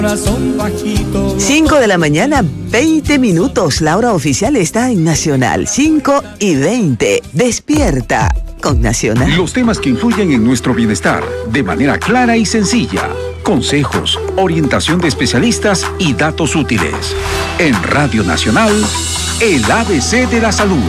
5 de la mañana, 20 minutos. La hora oficial está en Nacional. 5:20. Despierta con Nacional. Los temas que influyen en nuestro bienestar de manera clara y sencilla. Consejos, orientación de especialistas y datos útiles. En Radio Nacional, el ABC de la Salud.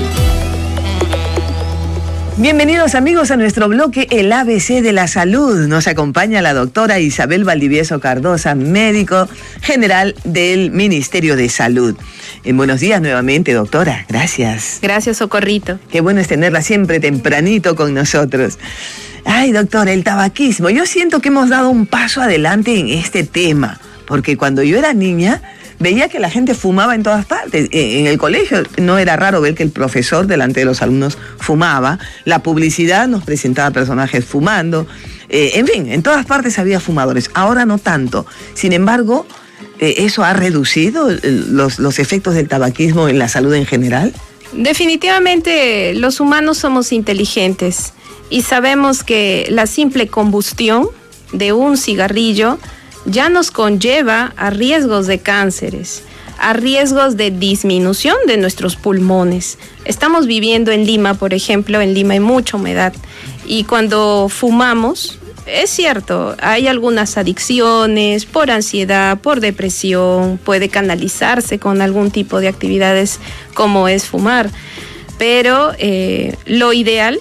Bienvenidos amigos a nuestro bloque El ABC de la Salud. Nos acompaña la doctora Isabel Valdivieso Cardosa, médico general del Ministerio de Salud. Buenos días nuevamente, doctora. Gracias. Gracias, Socorrito. Qué bueno es tenerla siempre tempranito con nosotros. Ay, doctora, el tabaquismo. Yo siento que hemos dado un paso adelante en este tema, porque cuando yo era niña veía que la gente fumaba en todas partes. En el colegio no era raro ver que el profesor delante de los alumnos fumaba. La publicidad nos presentaba personajes fumando. En fin, en todas partes había fumadores. Ahora no tanto. Sin embargo, ¿eso ha reducido los efectos del tabaquismo en la salud en general? Definitivamente los humanos somos inteligentes y sabemos que la simple combustión de un cigarrillo ya nos conlleva a riesgos de cánceres, a riesgos de disminución de nuestros pulmones. Estamos viviendo en Lima, por ejemplo. En Lima hay mucha humedad y cuando fumamos, es cierto, hay algunas adicciones por ansiedad, por depresión, puede canalizarse con algún tipo de actividades como es fumar, pero lo ideal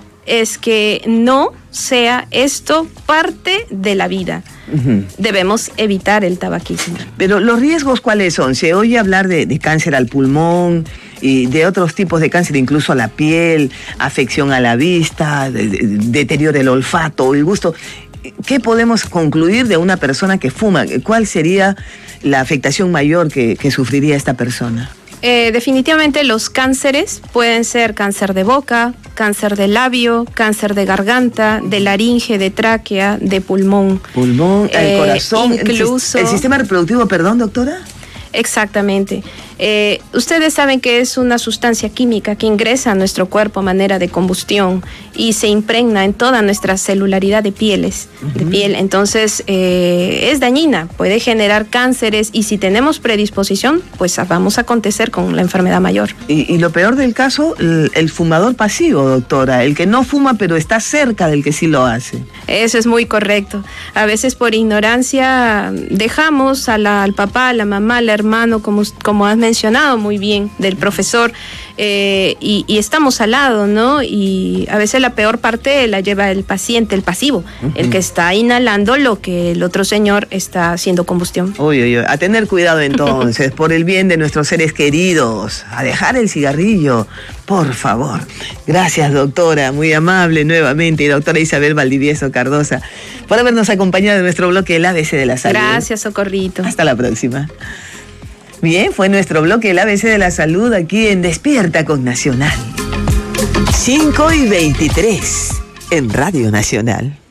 es que no sea esto parte de la vida. Debemos evitar el tabaquismo. Pero los riesgos, ¿cuáles son? Se oye hablar de cáncer al pulmón y de otros tipos de cáncer, incluso a la piel, afección a la vista, deterioro del olfato, el gusto. ¿Qué podemos concluir de una persona que fuma? ¿Cuál sería la afectación mayor que sufriría esta persona? Definitivamente los cánceres pueden ser cáncer de boca, cáncer de labio, cáncer de garganta, de laringe, de tráquea, de pulmón. Pulmón, el corazón, incluso el sistema reproductivo, perdón, doctora. Exactamente. Ustedes saben que es una sustancia química que ingresa a nuestro cuerpo a manera de combustión y se impregna en toda nuestra celularidad de pieles, de piel. Entonces es dañina, puede generar cánceres y si tenemos predisposición, pues vamos a acontecer con la enfermedad mayor. Y lo peor del caso, el fumador pasivo, doctora, el que no fuma pero está cerca del que sí lo hace. Eso es muy correcto. A veces por ignorancia dejamos al papá, a la mamá, al hermano, como has mencionado muy bien, del profesor, y estamos al lado, ¿no? Y a veces la peor parte la lleva el paciente, el pasivo, el que está inhalando lo que el otro señor está haciendo combustión. Uy, a tener cuidado entonces, por el bien de nuestros seres queridos, a dejar el cigarrillo, por favor. Gracias, doctora, muy amable nuevamente, y doctora Isabel Valdivieso Cardosa, por habernos acompañado en nuestro bloque El ABC de la Salud. Gracias, Socorrito. Hasta la próxima. Bien, fue nuestro bloque El ABC de la Salud aquí en Despierta con Nacional. 5:23 en Radio Nacional.